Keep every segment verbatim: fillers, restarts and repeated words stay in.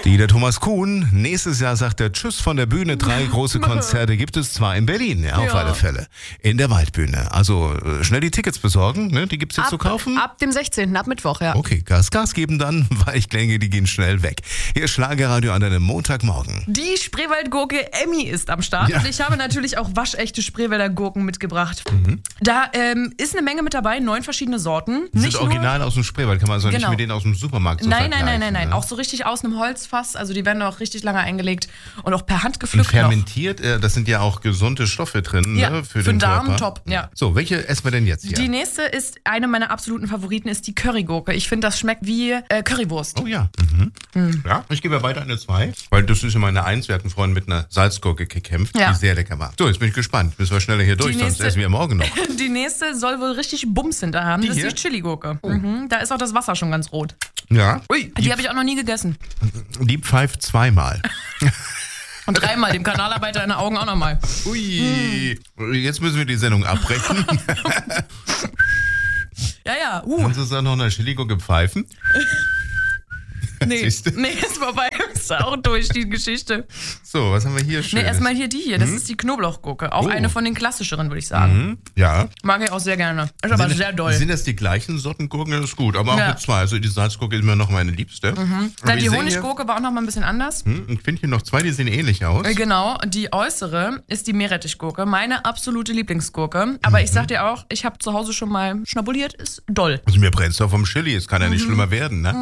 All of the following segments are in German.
Die, der Thomas Kuhn, nächstes Jahr sagt er Tschüss von der Bühne. Drei große Konzerte gibt es, zwar in Berlin, ja, auf Ja. alle Fälle. In der Waldbühne. Also äh, schnell die Tickets besorgen, ne? Die gibt es jetzt Ab, zu kaufen. ab dem sechzehnten, ab Mittwoch, ja. Okay, Gas, Gas geben dann, Weichklänge, die gehen schnell weg. Hier ist Schlagerradio an einem Montagmorgen. Die Spreewaldgurke Emmy ist am Start. Ja. Und ich habe natürlich auch waschechte Spreewälder Gurken mitgebracht. Mhm. Da ähm, ist eine Menge mit dabei, neun verschiedene Sorten. Die Nicht sind original aus dem Spreewald, kann man also Genau. nicht mit denen aus dem Supermarkt so Nein, nein, vergleichen. nein, nein, nein. Ne? Auch so richtig aus einem Holzfass. Also die werden auch richtig lange eingelegt und auch per Hand Und gepflückt. noch. fermentiert, äh, das sind ja auch gesunde Stoffe drin, Ja, ne, für, für den den Darm Körper. top, ja. So, welche essen wir denn jetzt hier? Die nächste ist, eine meiner absoluten Favoriten ist die Currygurke. Ich finde, das schmeckt wie äh, Currywurst. Oh ja. Mhm. Ja, ich gebe ja weiter eine zwei, weil das ist ja meine Eins. Wir hatten vorhin mit einer Salzgurke gekämpft, Ja. die sehr lecker war. So, jetzt bin ich gespannt. Müssen wir schneller hier durch, sonst nächste- essen wir morgen noch. Die nächste soll wohl richtig Bums hinter haben. Die das hier? ist die Chili-Gurke. Mhm. Da ist auch das Wasser schon ganz rot. Ja, Ui, die habe ich auch noch nie gegessen. die pfeift zweimal. Und dreimal, dem Kanalarbeiter in den Augen auch nochmal. Ui, jetzt müssen wir die Sendung abbrechen. Ja, ja, uh, Kannst du es dann noch eine Chili-Gurke pfeifen? nee, Siehst du? nee, ist vorbei. Ist auch durch, die Geschichte. So, was haben wir hier schön? Nee, erstmal hier die hier. Das ist die Knoblauchgurke. Auch Oh. eine von den klassischeren, würde ich sagen. Ja. Mag ich auch sehr gerne. Ist aber sind, sehr doll. Sind das die gleichen Sorten Gurken? Das ist gut, aber auch Ja. mit zwei. Also die Salzgurke ist mir noch meine Liebste. Mhm. Dann die Honiggurke war auch noch mal ein bisschen anders. Ich finde hier noch zwei, die sehen ähnlich aus. Äh, Genau, die äußere ist die Meerrettichgurke, meine absolute Lieblingsgurke. Aber ich sag dir auch, ich habe zu Hause schon mal schnabuliert, ist doll. Also mir brennt's doch vom Chili, es kann ja Mhm. nicht schlimmer werden, ne?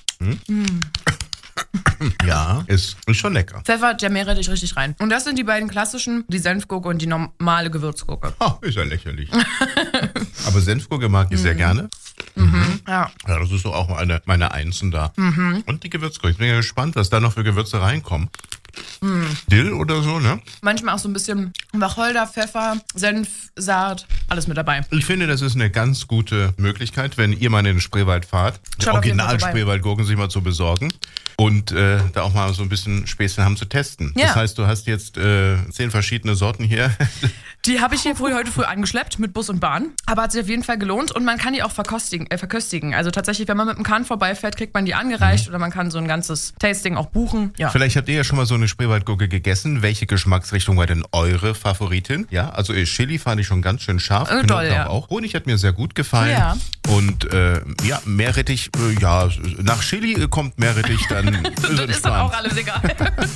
Ja, ist, ist schon lecker. Pfeffert der Meerrettich richtig rein. Und das sind die beiden klassischen, die Senfgurke und die normale Gewürzgurke. Ha, ist ja lächerlich. Aber Senfgurke mag ich Mhm. sehr gerne. Ja. Ja, das ist so auch meine, meine Einsen da. Mhm. Und die Gewürzgurke. Ich bin ja gespannt, was da noch für Gewürze reinkommen. Dill oder so, ne? Manchmal auch so ein bisschen Wacholder, Pfeffer, Senf, Saat, alles mit dabei. Ich finde, das ist eine ganz gute Möglichkeit, wenn ihr mal in den Spreewald fahrt, die Schaut auf jeden Fall vorbei. Original-Spreewaldgurken sich mal zu besorgen und äh, da auch mal so ein bisschen Späßchen haben zu testen. Ja. Das heißt, du hast jetzt äh, zehn verschiedene Sorten hier. Die habe ich hier früh, heute früh angeschleppt mit Bus und Bahn. Aber hat sich auf jeden Fall gelohnt und man kann die auch verkostigen, äh, verköstigen. Also tatsächlich, wenn man mit dem Kahn vorbeifährt, kriegt man die angereicht oder man kann so ein ganzes Tasting auch buchen. Ja. Vielleicht habt ihr ja schon mal so eine Spreewaldgurke gegessen. Welche Geschmacksrichtung war denn eure Favoritin? Ja, also äh, Chili fand ich schon ganz schön scharf. Äh, Knoblauch doll, ja. auch. Honig hat mir sehr gut gefallen. Ja. Und äh, ja, Meerrettich, äh, ja, nach Chili äh, kommt Meerrettich, dann ist Das ist dann entspannt. auch alles egal.